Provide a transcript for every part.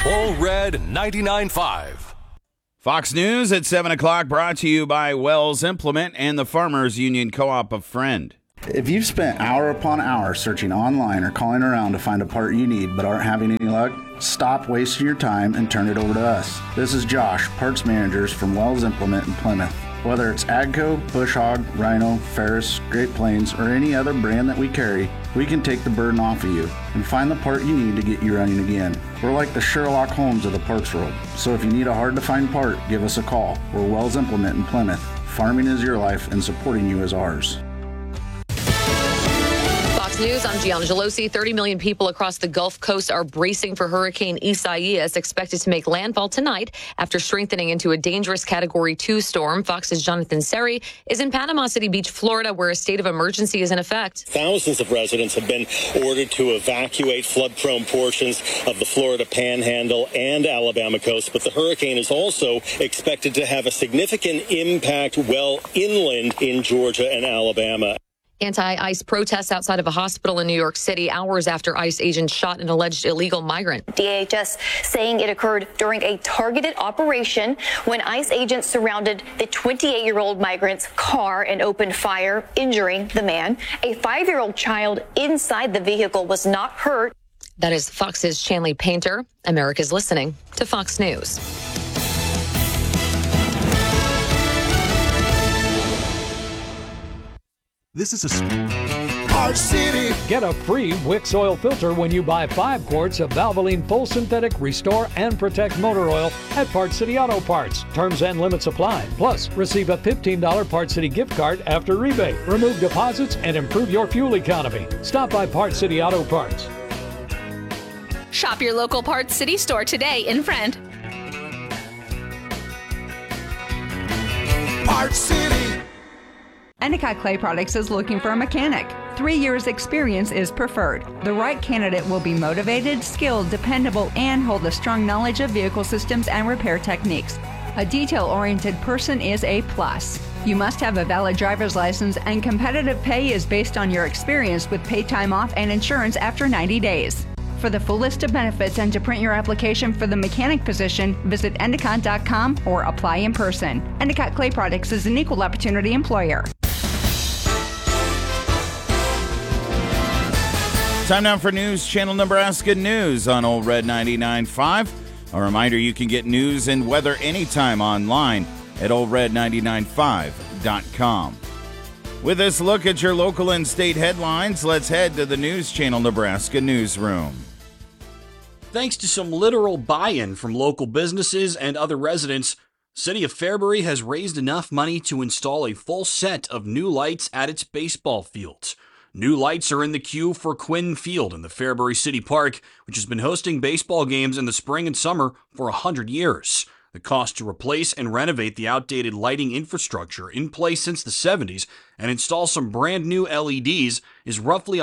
All Red 99.5. Fox News at 7 o'clock, brought to you by Wells Implement and the Farmers Union Co-op of Friend. If you've spent hour upon hour searching online or calling around to find a part you need but aren't having any luck, stop wasting your time and turn it over to us. This is Josh, parts managers from Wells Implement in Plymouth. Whether it's AGCO, Bush Hog, Rhino, Ferris, Great Plains, or any other brand that we carry, we can take the burden off of you and find the part you need to get you running again. We're like the Sherlock Holmes of the parts world, so if you need a hard-to-find part, give us a call. We're Wells Implement in Plymouth. Farming is your life and supporting you is ours. News, I'm Gianna Gelosi. 30 million people across the Gulf Coast are bracing for Hurricane Isaias, expected to make landfall tonight after strengthening into a dangerous Category 2 storm. Fox's Jonathan Seri is in Panama City Beach, Florida, where a state of emergency is in effect. Thousands of residents have been ordered to evacuate flood-prone portions of the Florida Panhandle and Alabama coast, but the hurricane is also expected to have a significant impact well inland in Georgia and Alabama. Anti-ICE protests outside of a hospital in New York City hours after ICE agents shot an alleged illegal migrant. DHS saying it occurred during a targeted operation when ICE agents surrounded the 28-year-old migrant's car and opened fire, injuring the man. A 5-year-old child inside the vehicle was not hurt. That is Fox's Chanley Painter. America's listening to Fox News. This is a Parts City. Get a free Wix oil filter when you buy 5 quarts of Valvoline Full Synthetic Restore and Protect Motor Oil at Parts City Auto Parts. Terms and limits apply. Plus, receive a $15 Parts City gift card after rebate. Remove deposits and improve your fuel economy. Stop by Parts City Auto Parts. Shop your local Parts City store today in Friend. Parts City. Endicott Clay Products is looking for a mechanic. 3 years experience is preferred. The right candidate will be motivated, skilled, dependable, and hold a strong knowledge of vehicle systems and repair techniques. A detail-oriented person is a plus. You must have a valid driver's license, and competitive pay is based on your experience with paid time off and insurance after 90 days. For the full list of benefits and to print your application for the mechanic position, visit Endicott.com or apply in person. Endicott Clay Products is an equal opportunity employer. Time now for News Channel Nebraska News on Old Red 99.5. A reminder, you can get news and weather anytime online at oldred995.com. With this look at your local and state headlines, let's head to the News Channel Nebraska newsroom. Thanks to some literal buy-in from local businesses and other residents, City of Fairbury has raised enough money to install a full set of new lights at its baseball fields. New lights are in the queue for Quinn Field in the Fairbury City Park, which has been hosting baseball games in the spring and summer for 100 years. The cost to replace and renovate the outdated lighting infrastructure in place since the 70s and install some brand new LEDs is roughly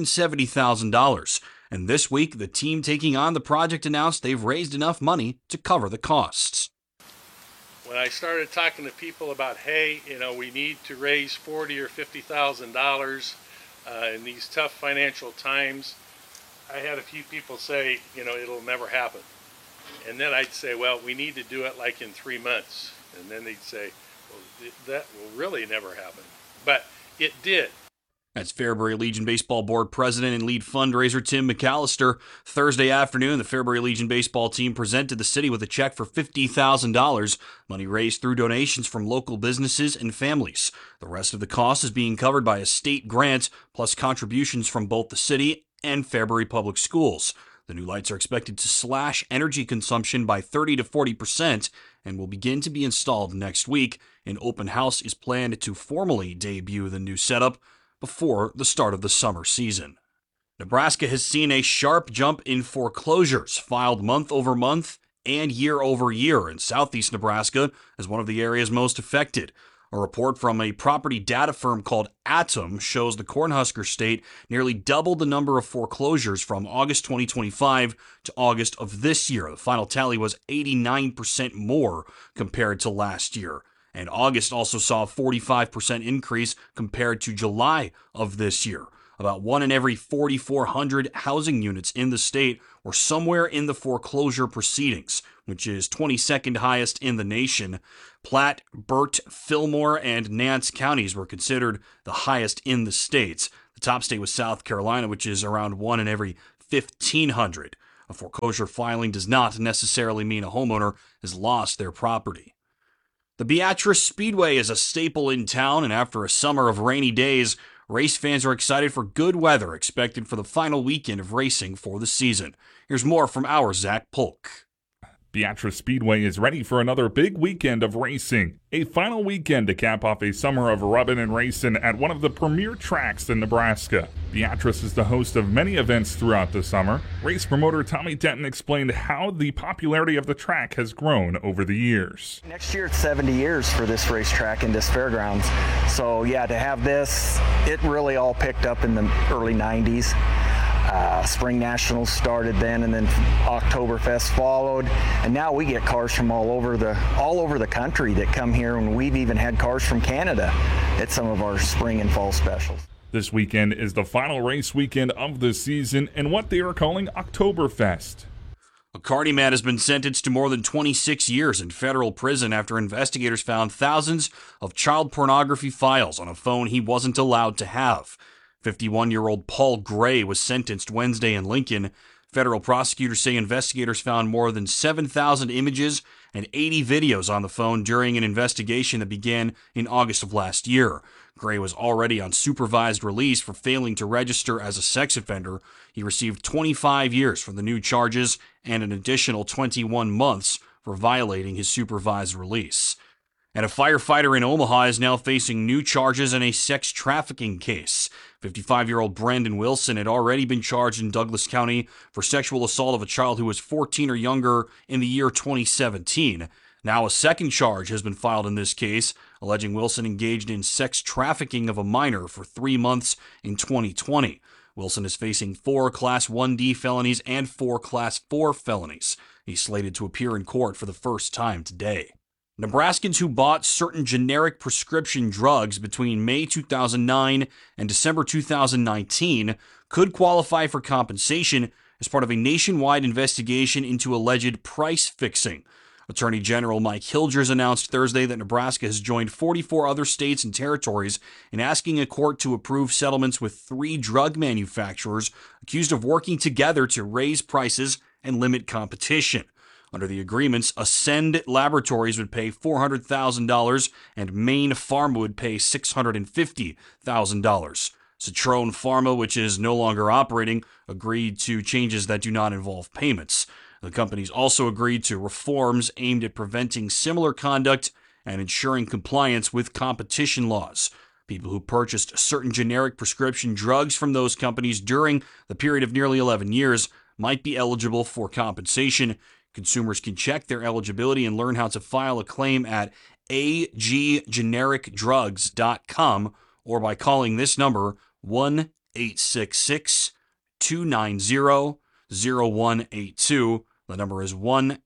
$170,000. And this week, the team taking on the project announced they've raised enough money to cover the costs. When I started talking to people about, hey, we need to raise $40,000 or $50,000 in these tough financial times, I had a few people say, it'll never happen. And then I'd say, well, we need to do it like in 3 months. And then they'd say, well, that will really never happen. But it did. That's Fairbury Legion Baseball Board President and lead fundraiser Tim McAllister. Thursday afternoon, the Fairbury Legion baseball team presented the city with a check for $50,000, money raised through donations from local businesses and families. The rest of the cost is being covered by a state grant, plus contributions from both the city and Fairbury Public Schools. The new lights are expected to slash energy consumption by 30 to 40% and will begin to be installed next week. An open house is planned to formally debut the new setup before the start of the summer season. Nebraska has seen a sharp jump in foreclosures filed month over month and year over year in southeast Nebraska as one of the areas most affected. A report from a property data firm called Atom shows the Cornhusker State nearly doubled the number of foreclosures from August 2025 to August of this year. The final tally was 89% more compared to last year. And August also saw a 45% increase compared to July of this year. About 1 in every 4,400 housing units in the state were somewhere in the foreclosure proceedings, which is 22nd highest in the nation. Platte, Burt, Fillmore, and Nance counties were considered the highest in the states. The top state was South Carolina, which is around 1 in every 1,500. A foreclosure filing does not necessarily mean a homeowner has lost their property. The Beatrice Speedway is a staple in town, and after a summer of rainy days, race fans are excited for good weather expected for the final weekend of racing for the season. Here's more from our Zach Polk. Beatrice Speedway is ready for another big weekend of racing. A final weekend to cap off a summer of rubbin' and racing at one of the premier tracks in Nebraska. Beatrice is the host of many events throughout the summer. Race promoter Tommy Denton explained how the popularity of the track has grown over the years. Next year it's 70 years for this racetrack and this fairgrounds. So yeah, to have this, it really all picked up in the early 90s. Spring Nationals started then, and then Oktoberfest followed, and now we get cars from all over the country that come here, and we've even had cars from Canada at some of our spring and fall specials. This weekend is the final race weekend of the season and what they are calling Oktoberfest. A Kearney man has been sentenced to more than 26 years in federal prison after investigators found thousands of child pornography files on a phone he wasn't allowed to have. 51-year-old Paul Gray was sentenced Wednesday in Lincoln. Federal prosecutors say investigators found more than 7,000 images and 80 videos on the phone during an investigation that began in August of last year. Gray was already on supervised release for failing to register as a sex offender. He received 25 years for the new charges and an additional 21 months for violating his supervised release. And a firefighter in Omaha is now facing new charges in a sex trafficking case. 55-year-old Brandon Wilson had already been charged in Douglas County for sexual assault of a child who was 14 or younger in the year 2017. Now a second charge has been filed in this case, alleging Wilson engaged in sex trafficking of a minor for 3 months in 2020. Wilson is facing 4 Class 1D felonies and 4 Class 4 felonies. He's slated to appear in court for the first time today. Nebraskans who bought certain generic prescription drugs between May 2009 and December 2019 could qualify for compensation as part of a nationwide investigation into alleged price fixing. Attorney General Mike Hilgers announced Thursday that Nebraska has joined 44 other states and territories in asking a court to approve settlements with 3 drug manufacturers accused of working together to raise prices and limit competition. Under the agreements, Ascend Laboratories would pay $400,000 and Maine Pharma would pay $650,000. Citrone Pharma, which is no longer operating, agreed to changes that do not involve payments. The companies also agreed to reforms aimed at preventing similar conduct and ensuring compliance with competition laws. People who purchased certain generic prescription drugs from those companies during the period of nearly 11 years might be eligible for compensation. Consumers can check their eligibility and learn how to file a claim at aggenericdrugs.com or by calling this number 1-866-290-0182. The number is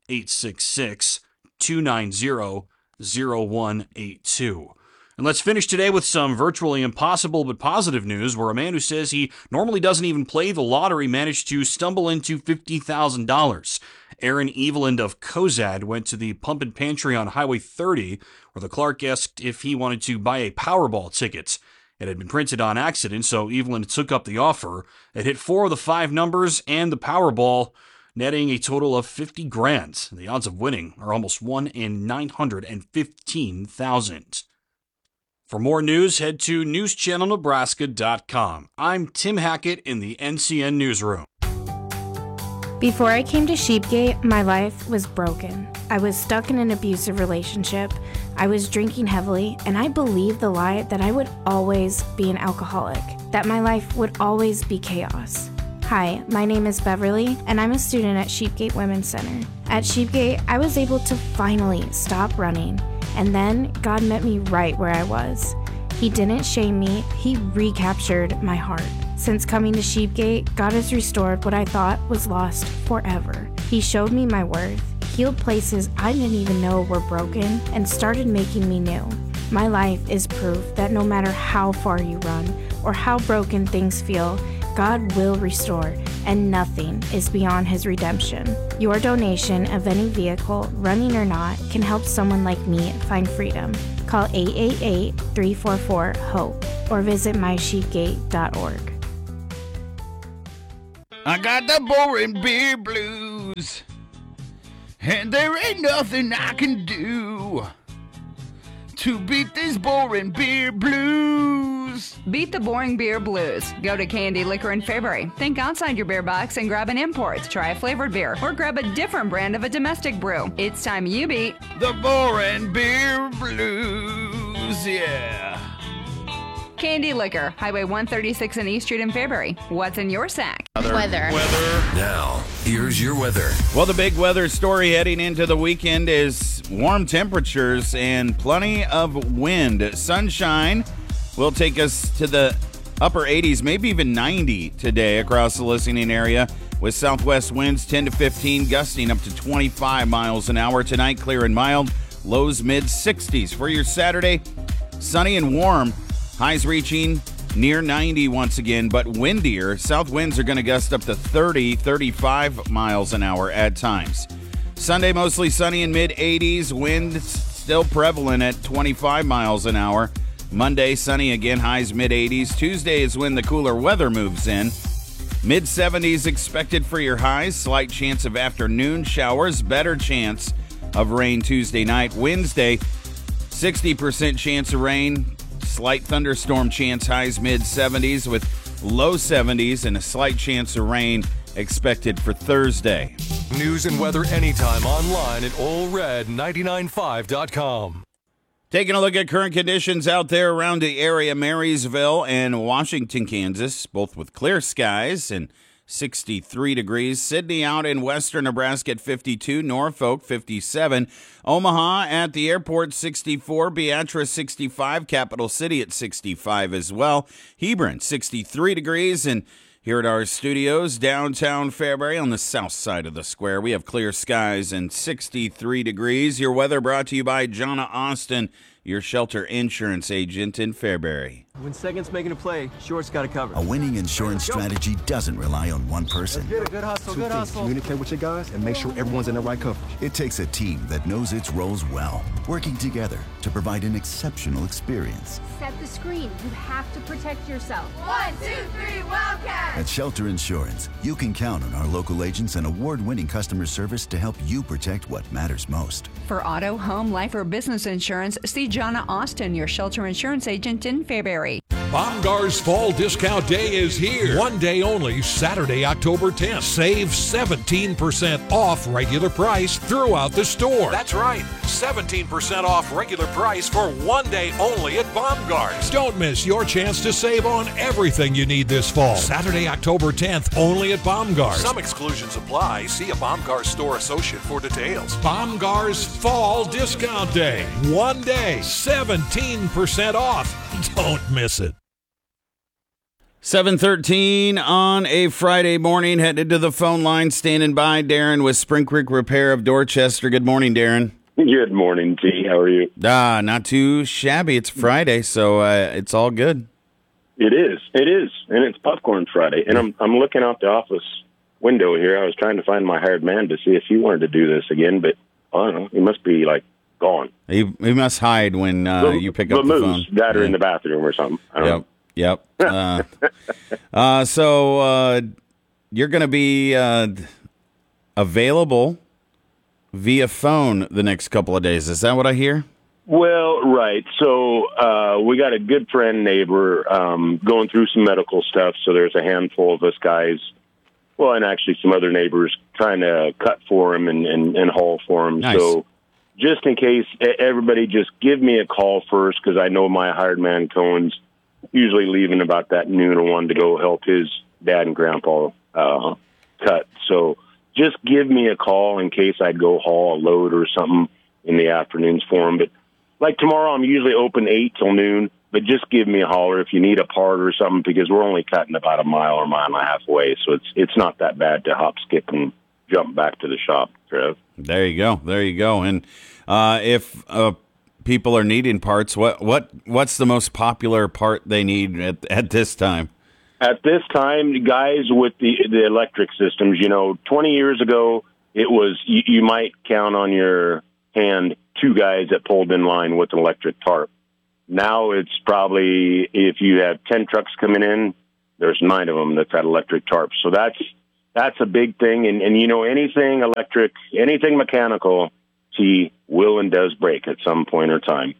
1-866-290-0182. And let's finish today with some virtually impossible but positive news, where a man who says he normally doesn't even play the lottery managed to stumble into $50,000. Aaron Eveland of Cozad went to the Pump and Pantry on Highway 30, where the clerk asked if he wanted to buy a Powerball ticket. It had been printed on accident, so Eveland took up the offer. It hit 4 of the 5 numbers and the Powerball, netting a total of $50,000. The odds of winning are almost 1 in 915,000. For more news, head to newschannelnebraska.com. I'm Tim Hackett in the NCN Newsroom. Before I came to Sheepgate, my life was broken. I was stuck in an abusive relationship. I was drinking heavily, and I believed the lie that I would always be an alcoholic, that my life would always be chaos. Hi, my name is Beverly, and I'm a student at Sheepgate Women's Center. At Sheepgate, I was able to finally stop running, and then God met me right where I was. He didn't shame me, He recaptured my heart. Since coming to Sheepgate, God has restored what I thought was lost forever. He showed me my worth, healed places I didn't even know were broken, and started making me new. My life is proof that no matter how far you run, or how broken things feel, God will restore, and nothing is beyond His redemption. Your donation of any vehicle, running or not, can help someone like me find freedom. Call 888-344-HOPE or visit mysheepgate.org. I got the boring beer blues, and there ain't nothing I can do to beat these boring beer blues. Beat the boring beer blues. Go to Candy Liquor in Fairbury. Think outside your beer box and grab an import. Try a flavored beer or grab a different brand of a domestic brew. It's time you beat the boring beer blues, yeah. Candy Liquor, Highway 136 and East Street in Fairbury. What's in your sack? Weather. Now, here's your weather. Well, the big weather story heading into the weekend is warm temperatures and plenty of wind. Sunshine will take us to the upper 80s, maybe even 90 today across the listening area, with southwest winds 10 to 15, gusting up to 25 miles an hour. Tonight, clear and mild, lows mid-60s. For your Saturday, sunny and warm. Highs reaching near 90 once again, but windier. South winds are going to gust up to 30, 35 miles an hour at times. Sunday, mostly sunny in mid-80s. Wind still prevalent at 25 miles an hour. Monday, sunny again, highs mid-80s. Tuesday is when the cooler weather moves in. Mid-70s expected for your highs. Slight chance of afternoon showers. Better chance of rain Tuesday night. Wednesday, 60% chance of rain. Slight thunderstorm chance, highs mid-70s with low 70s and a slight chance of rain expected for Thursday. News and weather anytime online at allred995.com. Taking a look at current conditions out there around the area, Marysville and Washington, Kansas, both with clear skies and 63 degrees. Sydney out in western Nebraska at 52. Norfolk, 57. Omaha at the airport, 64. Beatrice, 65. Capital City at 65 as well. Hebron, 63 degrees. And here at our studios, downtown Fairbury on the south side of the square, we have clear skies and 63 degrees. Your weather brought to you by Jonna Austin, your shelter insurance agent in Fairbury. When second's making a play, short's got to cover. A winning insurance strategy doesn't rely on one person. Good hustle, good hustle. Communicate with your guys and make sure everyone's in the right coverage. It takes a team that knows its roles well, working together to provide an exceptional experience. Set the screen. You have to protect yourself. 1, 2, 3, Wildcat! At Shelter Insurance, you can count on our local agents and award-winning customer service to help you protect what matters most. For auto, home, life, or business insurance, see Jonna Austin, your shelter insurance agent in Fairbury. Bomgaars Fall Discount Day is here. One day only, Saturday, October 10th. Save 17% off regular price throughout the store. That's right, 17% off regular price for one day only at Bomgaars. Don't miss your chance to save on everything you need this fall. Saturday, October 10th, only at Bomgaars. Some exclusions apply. See a Bomgaars store associate for details. Bomgaars Fall Discount Day. One day, 17% off. Don't miss it. 7:13 on a Friday morning. Headed to the phone line, standing by Darren with Spring Creek Repair of Dorchester. Good morning, Darren. Good morning, T. How are you? Not too shabby. It's Friday, so it's all good. It is, and it's Popcorn Friday. And I'm looking out the office window here. I was trying to find my hired man to see if he wanted to do this again, but I don't know. He must be gone. He must hide when you pick up the phone. That are in the bathroom or something. I don't know. Yep. So you're going to be available via phone the next couple of days. Is that what I hear? Well, right. So we got a good friend, neighbor, going through some medical stuff. So there's a handful of us guys, well, and actually some other neighbors trying to cut for him and haul for him. Nice. So just in case, everybody just give me a call first, because I know my hired man, Cohen's, usually leaving about that noon or 1 to go help his dad and grandpa cut. So just give me a call in case I'd go haul a load or something in the afternoons for him. But like tomorrow, I'm usually open 8 till noon, but just give me a holler if you need a part or something, because we're only cutting about a mile or mile and a half away. So it's not that bad to hop, skip, and jump back to the shop, Trev. There you go. And if people are needing parts, what's the most popular part they need at this time? At this time, guys with the electric systems, 20 years ago, it was, you might count on your hand 2 guys that pulled in line with an electric tarp. Now it's probably, if you have 10 trucks coming in, there's 9 of them that's got electric tarps. So that's a big thing. And anything electric, anything mechanical, will and does break at some point or time.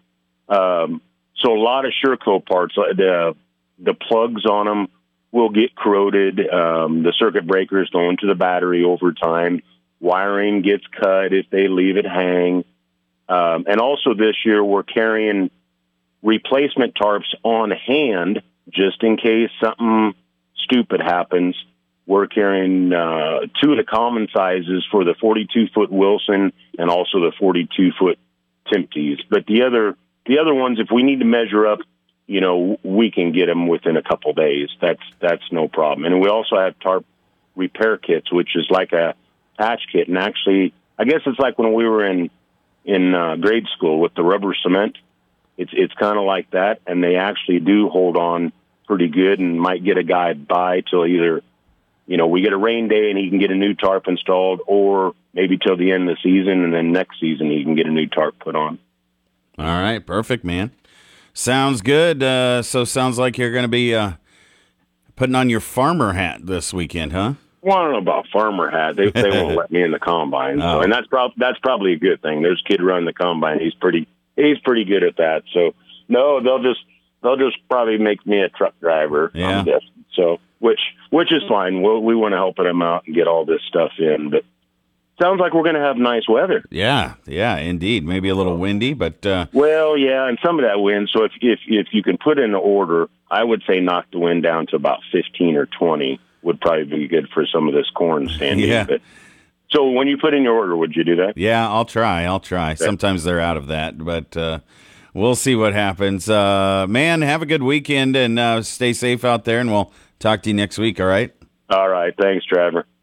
So a lot of Sherco parts, the plugs on them will get corroded. The circuit breakers go into the battery over time. Wiring gets cut if they leave it hang. And also this year we're carrying replacement tarps on hand just in case something stupid happens. We're carrying 2 of the common sizes for the 42-foot Wilson and also the 42-foot Timptes. But the other ones, if we need to measure up, we can get them within a couple days. That's no problem. And we also have tarp repair kits, which is like a patch kit. And actually, I guess it's like when we were in grade school with the rubber cement. It's kind of like that, and they actually do hold on pretty good and might get a guy by till either we get a rain day and he can get a new tarp installed, or maybe till the end of the season, and then next season he can get a new tarp put on. All right, perfect, man. Sounds good. So sounds like you're going to be putting on your farmer hat this weekend, huh? Well, I don't know about farmer hat. They won't let me in the combine, so, and that's probably a good thing. There's a kid running the combine. He's pretty good at that. So no, they'll just probably make me a truck driver. Yeah. So which is fine. We want to help them out and get all this stuff in, but sounds like we're going to have nice weather. Yeah, indeed. Maybe a little windy, but well, yeah, and some of that wind. So if you can put in an order, I would say knock the wind down to about 15 or 20 would probably be good for some of this corn standing. Yeah. But, so when you put in your order, would you do that? Yeah, I'll try. Okay. Sometimes they're out of that, but we'll see what happens. Man, have a good weekend and stay safe out there, and we'll talk to you next week, all right? All right. Thanks, Trevor.